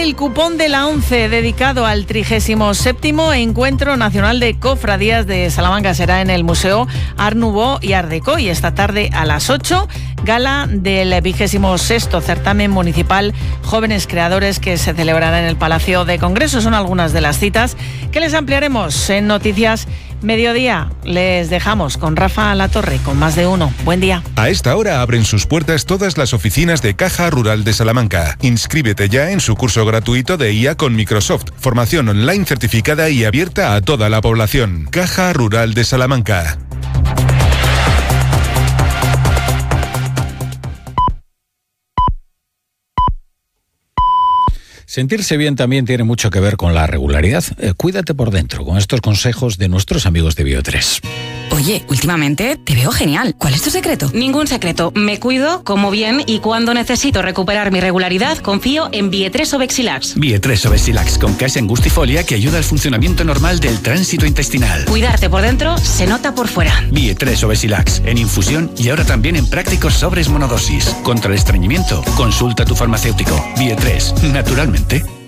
el cupón de la ONCE dedicado al 37º Encuentro Nacional de Cofradías de Salamanca. Será en el Museo Art Nouveau y Art Deco, y esta tarde a las 8, gala del 26º Certamen Municipal Jóvenes Creadores, que se celebrará en el Palacio de Congresos. Son algunas de las citas que les ampliaremos en Noticias Mediodía. Les dejamos con Rafa Latorre, con Más de Uno. Buen día. A esta hora abren sus puertas todas las oficinas de Caja Rural de Salamanca. Inscríbete ya en su curso gratuito de IA con Microsoft. Formación online certificada y abierta a toda la población. Caja Rural de Salamanca. Sentirse bien también tiene mucho que ver con la regularidad. Cuídate por dentro con estos consejos de nuestros amigos de Bio3. Oye, últimamente te veo genial. ¿Cuál es tu secreto? Ningún secreto. Me cuido, como bien, y cuando necesito recuperar mi regularidad, confío en Bie3 Obexilax. Bie3 Obexilax con Casia angustifolia que ayuda al funcionamiento normal del tránsito intestinal. Cuidarte por dentro se nota por fuera. Bie3 Obexilax en infusión y ahora también en prácticos sobres monodosis. Contra el estreñimiento, consulta a tu farmacéutico. Bie3, naturalmente.